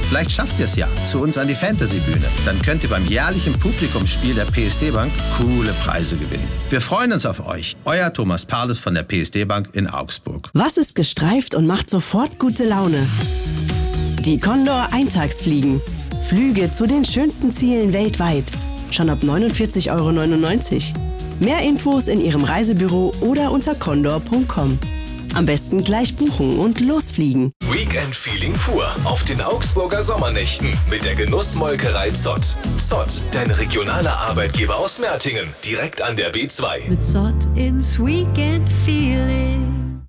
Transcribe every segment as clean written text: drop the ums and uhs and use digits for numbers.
Vielleicht schafft ihr es ja zu uns an die Fantasy-Bühne. Dann könnt ihr beim jährlichen Publikumsspiel der PSD Bank coole Preise gewinnen. Wir freuen uns auf euch. Euer Thomas Perles von der PSD Bank in Augsburg. Was ist gestreift und macht sofort gute Laune? Die Condor Eintagsfliegen. Flüge zu den schönsten Zielen weltweit. Schon ab 49,99 €. Mehr Infos in Ihrem Reisebüro oder unter condor.com. Am besten gleich buchen und losfliegen. Weekend Feeling pur auf den Augsburger Sommernächten mit der Genussmolkerei Zott. Zott, dein regionaler Arbeitgeber aus Mertingen, direkt an der B2. Mit Zott ins Weekend Feeling.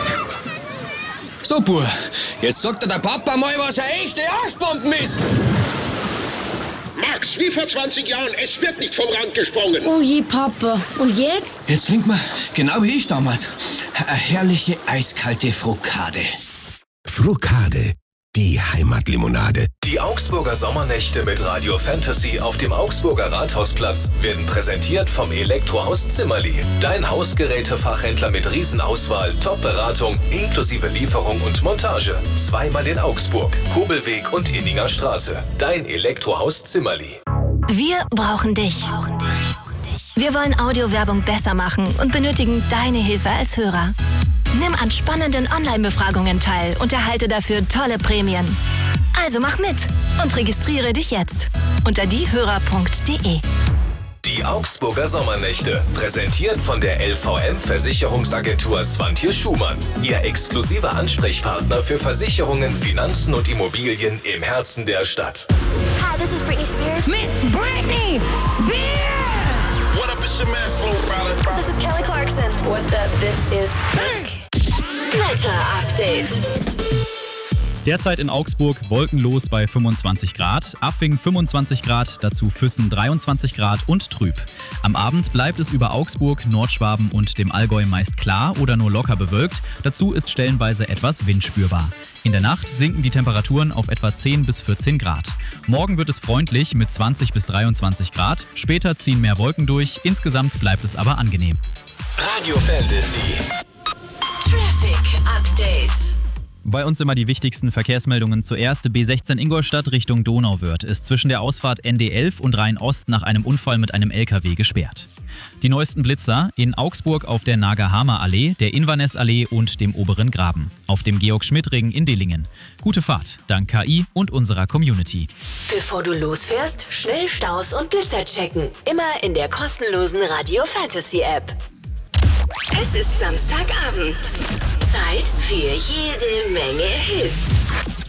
So, Bur, jetzt sagt dir der Papa mal, was eine echte Arschbomben ist. Max, wie vor 20 Jahren, es wird nicht vom Rand gesprungen. Oh je, Papa. Und jetzt? Jetzt trinkt man, genau wie ich damals, eine herrliche eiskalte Frokade. Frokade, die Heimatlimonade. Die Augsburger Sommernächte mit Radio Fantasy auf dem Augsburger Rathausplatz werden präsentiert vom Elektrohaus Zimmerli. Dein Hausgerätefachhändler mit Riesenauswahl, Top-Beratung, inklusive Lieferung und Montage. Zweimal in Augsburg, Kobelweg und Inninger Straße. Dein Elektrohaus Zimmerli. Wir brauchen dich. Wir wollen Audiowerbung besser machen und benötigen deine Hilfe als Hörer. Nimm an spannenden Online-Befragungen teil und erhalte dafür tolle Prämien. Also mach mit und registriere dich jetzt unter diehörer.de. Die Augsburger Sommernächte, präsentiert von der LVM Versicherungsagentur Swantje Schumann. Ihr exklusiver Ansprechpartner für Versicherungen, Finanzen und Immobilien im Herzen der Stadt. Hi, this is Britney Spears. Miss Britney Spears! What up, it's your man, Flo Rida. This is Kelly Clarkson. What's up? This is Pink. Wetter-Update. Derzeit in Augsburg wolkenlos bei 25 Grad, Affing 25 Grad, dazu Füssen 23 Grad und trüb. Am Abend bleibt es über Augsburg, Nordschwaben und dem Allgäu meist klar oder nur locker bewölkt, dazu ist stellenweise etwas Wind spürbar. In der Nacht sinken die Temperaturen auf etwa 10 bis 14 Grad. Morgen wird es freundlich mit 20 bis 23 Grad, später ziehen mehr Wolken durch, insgesamt bleibt es aber angenehm. Radio Fantasy. Traffic Update. Bei uns immer die wichtigsten Verkehrsmeldungen. Zuerst B16 Ingolstadt Richtung Donauwörth ist zwischen der Ausfahrt ND11 und Rhein-Ost nach einem Unfall mit einem LKW gesperrt. Die neuesten Blitzer in Augsburg auf der Nagahamer-Allee, der Inverness-Allee und dem Oberen Graben. Auf dem Georg-Schmidt-Ring in Dillingen. Gute Fahrt, dank KI und unserer Community. Bevor du losfährst, schnell Staus und Blitzer checken. Immer in der kostenlosen Radio Fantasy App. Es ist Samstagabend. Zeit für jede Menge Hits.